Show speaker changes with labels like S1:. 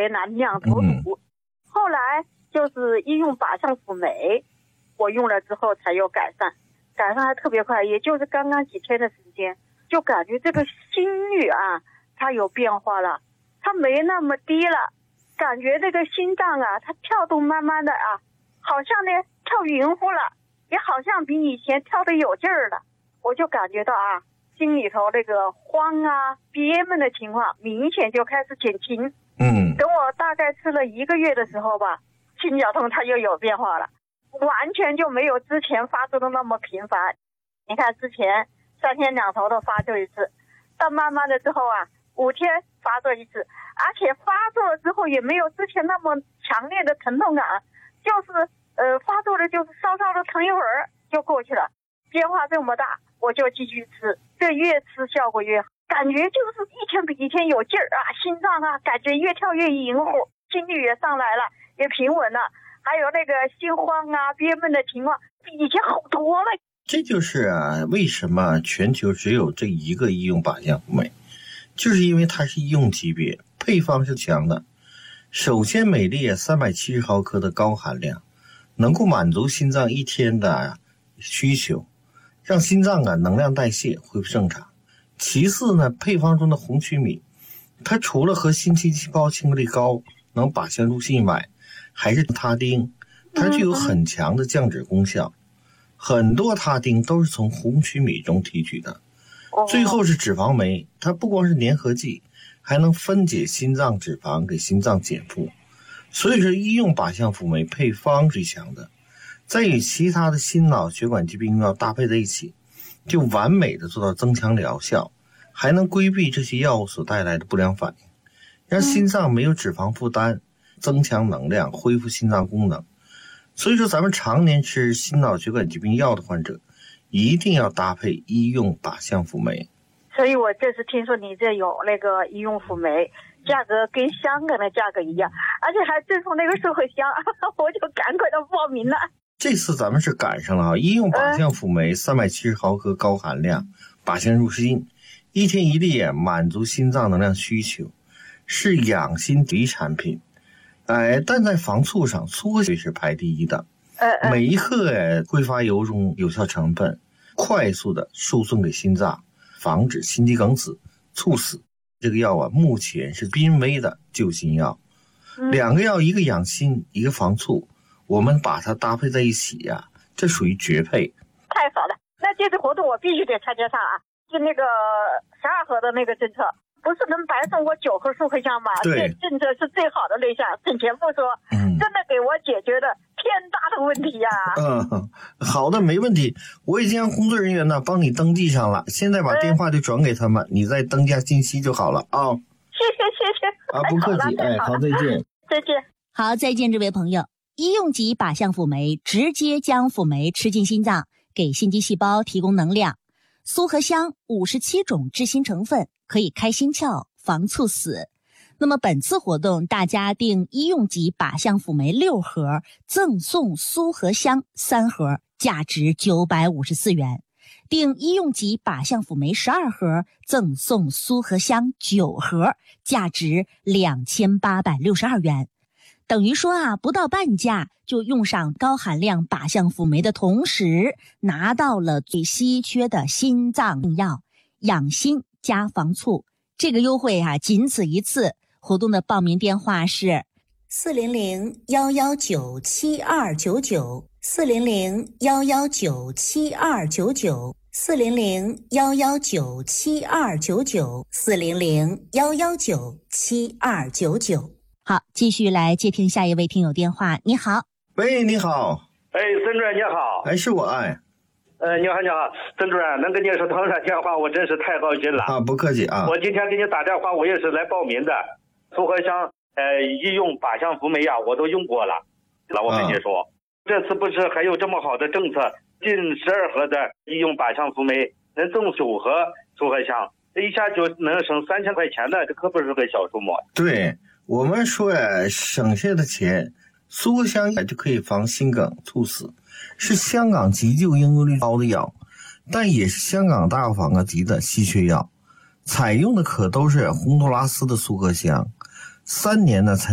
S1: 别难，两头堵。后来就是医用靶向辅酶，我用了之后才有改善，改善还特别快，也就是刚刚几天的时间，就感觉这个心率啊，它有变化了，它没那么低了，感觉这个心脏啊，它跳动慢慢的啊，好像呢跳匀乎了，也好像比以前跳得有劲儿了。我就感觉到啊，心里头那个慌啊、憋闷的情况明显就开始减轻。等我大概吃了1个月的时候吧，心绞痛它又有变化了，完全就没有之前发作的那么频繁。你看之前3天2头的发作一次，到慢慢的之后啊，5天发作一次，而且发作了之后也没有之前那么强烈的疼痛感，就是发作了就是稍稍的疼一会儿就过去了，变化这么大，我就继续吃，这越吃效果越好，感觉就是一天比一天有劲儿啊，心脏啊感觉越跳越匀乎，心率也上来了，也平稳了，还有那个心慌啊憋闷的情况比以前好多了。
S2: 这就是为什么全球只有这一个医用靶向辅酶，就是因为它是医用级别，配方是强的。首先每粒370毫克的高含量，能够满足心脏一天的需求，让心脏能量代谢恢复正常。其次呢，配方中的红曲米，它除了和心肌细胞亲和力高，能靶向入心外，还是他汀，它具有很强的降脂功效。很多他汀都是从红曲米中提取的。最后是脂肪酶，它不光是粘合剂，还能分解心脏脂肪，给心脏减负。所以说医用靶向辅酶配方最强的，再与其他的心脑血管疾病药搭配在一起，就完美的做到增强疗效，还能规避这些药物所带来的不良反应，让心脏没有脂肪负担，增强能量，恢复心脏功能。所以说咱们常年吃心脑血管疾病药的患者，一定要搭配医用靶向辅酶。
S1: 所以我这次听说你这有那个医用辅酶，价格跟香港的价格一样，而且还赠送那个寿贺香，我就赶快的报名了。
S2: 这次咱们是赶上了医用靶向辅酶370毫克高含量，靶向入心，1天1粒，满足心脏能量需求，是养心第一产品。但在防猝上，猝和是排第一的。每一克挥发油中有效成分，快速的输送给心脏，防止心肌梗死、猝死。这个药目前是濒危的救心药。2个药，一个养心，一个防猝，我们把它搭配在一起这属于绝配。
S1: 太好了，那这次活动我必须得参加上啊！就那个12盒的那个政策，不是能白送我9盒寿贺香吗？
S2: 对，
S1: 这政策是最好的那项，省钱不说，真的给我解决了天大的问题
S2: 好的，没问题，我已经让工作人员帮你登记上了，现在把电话就转给他们，你再登加信息就好了啊。
S1: 谢谢
S2: 不客气，好，再见。
S1: 再见。
S3: 好，再见，这位朋友。医用级靶向辅酶直接将辅酶吃进心脏，给心肌细胞提供能量。苏合香57种致心成分，可以开心窍，防猝死。那么本次活动，大家订医用级靶向辅酶6盒，赠送苏合香3盒，价值954元。订医用级靶向辅酶12盒，赠送苏合香9盒，价值2862元。等于说不到半价就用上高含量靶向辅酶的同时，拿到了最稀缺的心脏药，养心加防猝。这个优惠仅此一次。活动的报名电话是400-119-7299 400-119-7299 400-119-7299 400-119-7299。好，继续来接听下一位听友电话。你好。
S2: 喂，你好。
S4: 孙主任你好。
S2: 是我
S4: 你好，孙主任，能跟你说通上电话，我真是太高兴了
S2: 不客气
S4: 我今天给你打电话，我也是来报名的。苏合香医用靶向辅酶我都用过了。我跟你说，这次不是还有这么好的政策，进12盒的医用靶向辅酶能赠9盒苏合香，这一下就能省3000块钱的，这可不是个小数目。
S2: 对，我们说省下的钱，苏合香就可以防心梗猝死，是香港急救应用率高的药，但也是香港大药房级的稀缺药。采用的可都是洪都拉斯的苏合香，3年呢才